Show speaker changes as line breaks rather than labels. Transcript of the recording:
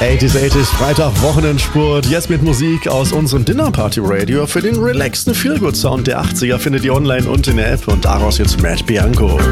80s, Freitag, Wochenendspurt. Jetzt mit Musik aus unserem Dinner Party Radio. Für den relaxten Feelgood-Sound der 80er findet ihr online und in der App. Und daraus jetzt Matt Bianco.